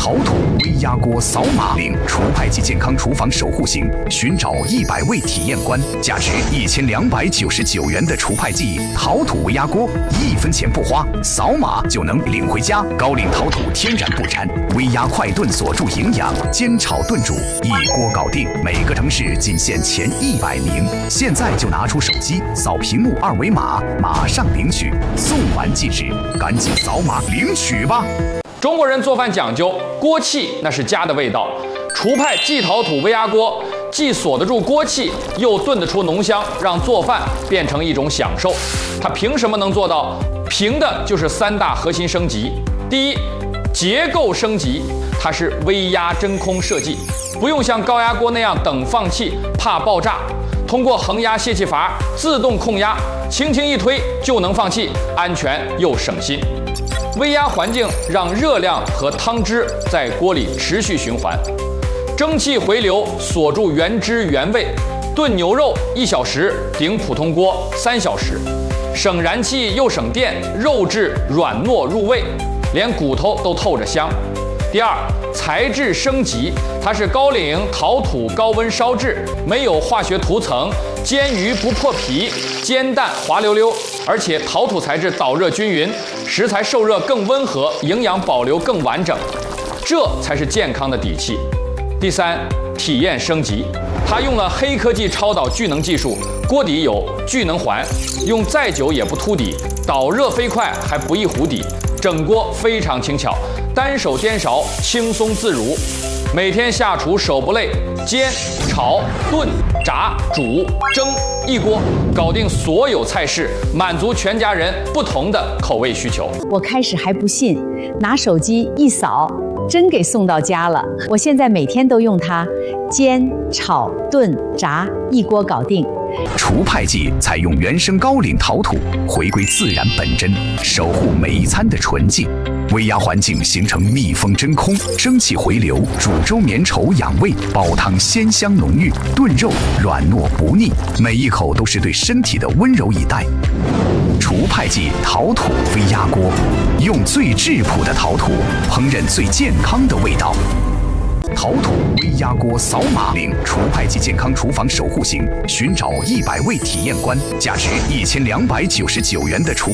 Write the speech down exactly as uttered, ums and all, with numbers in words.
陶土微压锅扫码令除派系健康厨房守护行，寻找一百位体验官，价值一千两百九十九元的除派系陶土微压锅，一分钱不花，扫码就能领回家。高岭陶土天然不粘，微压快炖锁住营养，煎炒炖煮一锅搞定。每个城市仅限前一百名，现在就拿出手机扫屏幕二维码，马上领取，送完即止，赶紧扫码领取吧。 中国人做饭讲究锅气，那是家的味道。厨派系陶土微压锅既锁得住锅气，又炖得出浓香，让做饭变成一种享受。它凭什么能做到？凭的就是三大核心升级。第一，结构升级，它是微压真空设计，不用像高压锅那样等放气，怕爆炸。通过恒压泄气阀自动控压，轻轻一推就能放气，安全又省心。微压环境让热量和汤汁在锅里持续循环，蒸汽回流锁住原汁原味。炖牛肉一小时顶普通锅三小时，省燃气又省电，肉质软糯入味，连骨头都透着香。第二，材质升级，它是高岭陶土高温烧制，没有化学涂层，煎鱼不破皮，煎蛋滑溜溜，而且陶土材质导热均匀，食材受热更温和，营养保留更完整，这才是健康的底气。第三，体验升级，它用了黑科技超导聚能技术，锅底有聚能环，用再久也不凸底，导热飞快还不易糊底，整锅非常轻巧，单手颠勺轻松自如，每天下厨手不累，煎、炒、炖、炸、煮、蒸，一锅搞定所有菜式，满足全家人不同的口味需求。 我开始还不信，拿手机一扫，真给送到家了。我现在每天都用它，煎、炒、炖、炸，一锅搞定。 除派系采用原生高岭陶土，回归自然本真，守护每一餐的纯净。微压环境形成密封真空，蒸汽回流，煮粥绵稠养胃，煲汤鲜香浓郁，炖肉软糯不腻，每一口都是对身体的温柔以待。除派系陶土微压锅，用最质朴的陶土烹饪最健康的味道。陶土微压锅扫码令除派系健康厨房守护行，寻找一百位体验官，价值一千两百九十九元的除